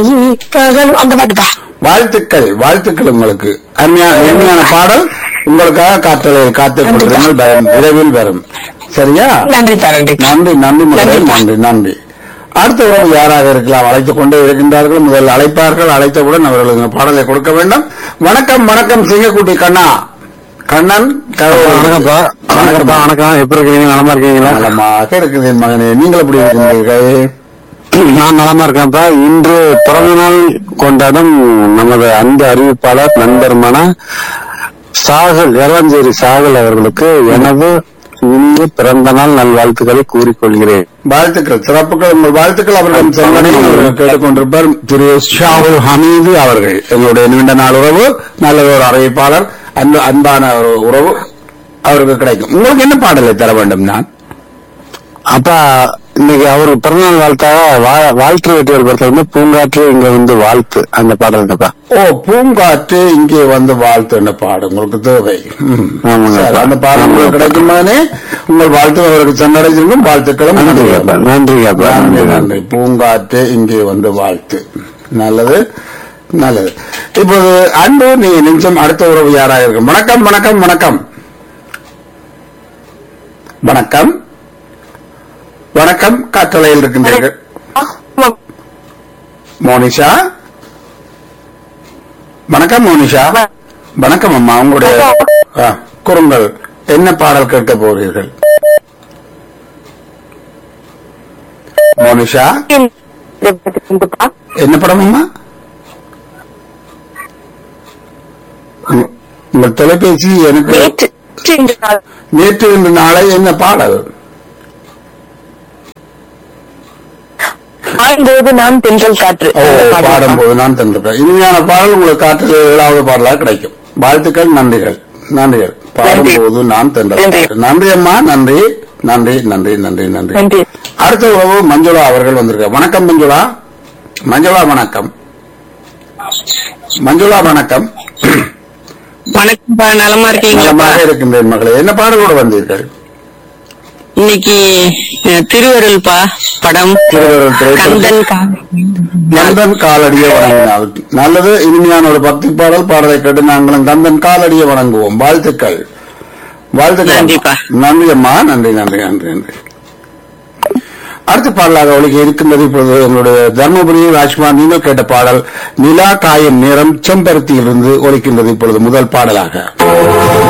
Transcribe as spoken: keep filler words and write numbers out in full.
அந்த பாட்டுப்பா. வாழ்த்துக்கள் வாழ்த்துக்கள் உங்களுக்கு. அருமையான பாடல் உங்களுக்காக காற்றலை காத்துக் கொண்டிருங்கள். விரைவில் வரும். சரியா? நன்றி நன்றி நன்றி நன்றி மகளே, நன்றி நன்றி. அடுத்த உறவு யாராக இருக்கலாம்? அழைத்துக் கொண்டே இருக்கின்றார்கள். முதல் அழைப்பார்கள். அழைத்தவுடன் அவர்களுக்கு பாடலை கொடுக்க வேண்டும். வணக்கம் வணக்கம் சிங்கக்குட்டி கண்ணா. கண்ணன் வணக்கம்ப்பா. வணக்கம்ப்பா. வணக்கம். எப்படி இருக்கீங்க? நலமா இருக்கீங்களா? நலமாக இருக்குது மகனே. நீங்கள் எப்படி இருக்கிறீர்கள்? நான் நலமா இருக்கேன்ப்பா. இன்று பிறந்த நாள் கொண்டாடும் நமது அன்பு அறிவிப்பாளர் நண்பருமான சாகல் எரஞ்சேரி சாகல் அவர்களுக்கு எனது இனிய பிறந்த நாள் நல்வாழ்த்துக்களை கூறிக்கொள்கிறேன். வாழ்த்துக்கள், சிறப்புகள். உங்கள் வாழ்த்துக்கள் அவர்களின் சொன்னதை கேட்டுக்கொண்டிருப்பார் திரு ஷாவுல் ஹமீது அவர்கள். எங்களுடைய நீண்ட நாள் உறவு, நல்ல ஒரு அறிவிப்பாளர், அன்பு அன்பான ஒரு உறவு அவருக்கு கிடைக்கும். உங்களுக்கு என்ன பாடலை தர வேண்டும்? நான் அப்பா இன்னைக்கு அவரு பிறந்தநாள் வாழ்த்தாக வாழ்த்து வெற்றியோர் பொறுத்த வந்து பூங்காற்று இங்க வந்து வாழ்த்து அந்த பாடல் இருக்கப்பா. ஓ, பூங்காற்று இங்கே வந்து வாழ்த்து என்ன பாடு உங்களுக்கு தேவை? அந்த பாடல் உங்களுக்கு கிடைக்குமானே உங்கள் வாழ்த்து அவருக்கு சென்றடைஞ்சிருக்கும். வாழ்த்துக்களும் நன்றி நன்றி நன்றி. பூங்காற்று இங்கே வந்து வாழ்த்து. நல்லது நல்லது. இப்போது அன்பு நீ நிமிஷம் அடுத்த உறவு யாராக இருக்கும்? வணக்கம் வணக்கம் வணக்கம் வணக்கம் வணக்கம். காற்றலையில் இருக்கின்றீர்கள். மோனிஷா, வணக்கம் மோனிஷா. வணக்கம் அம்மா. உங்களுடைய குறுங்கள் என்ன பாடல் கேட்க போகிறீர்கள்? மோனிஷா, என்ன படம் அம்மா? உங்கள் தொலைபேசி எனக்கு நேற்று இன்று நாளை என்ன பாடல்? பாடும்போது நான் தென்றல் காற்று. பாடும்போது நான் தென்றல். இனிமையான பாடல் உங்களுக்கு காற்று ஏழாவது பாடலாக கிடைக்கும். வாழ்த்துக்கள், நன்றிகள் நன்றிகள். பாடும்போது நான் தென்றல் காற்று. நன்றி அம்மா, நன்றி நன்றி நன்றி நன்றி நன்றி. அடுத்த உறவு மஞ்சுளா அவர்கள் வந்திருக்க. வணக்கம் மஞ்சுளா. மஞ்சுளா வணக்கம். மஞ்சுளா வணக்கம். வணக்கம். நலமா இருக்கீங்க? நலமாக இருக்கின்றேன் மகளே. என்ன பாடலோடு வந்தீர்கள்? இன்னைக்கு திருவருள் பா படம் கந்தன் காலடியை வணங்கினார். நல்லது. இனிமையான ஒரு பக்தி பாடல் பாடலை கேட்டு நாங்களும் கந்தன் காலடியை வணங்குவோம். வாழ்த்துக்கள் வாழ்த்துக்கள். நன்றி அம்மா, நன்றி நன்றி நன்றி நன்றி. அடுத்த பாடலாக ஒழிக்க இருக்கின்றது இப்பொழுது எங்களுடைய தர்மபுரி ராஜ்குமார் நீங்கள் கேட்ட பாடல் நிலா காயும் நேரம் செம்பருத்தியிலிருந்து ஒழிக்கின்றது இப்பொழுது முதல் பாடலாக.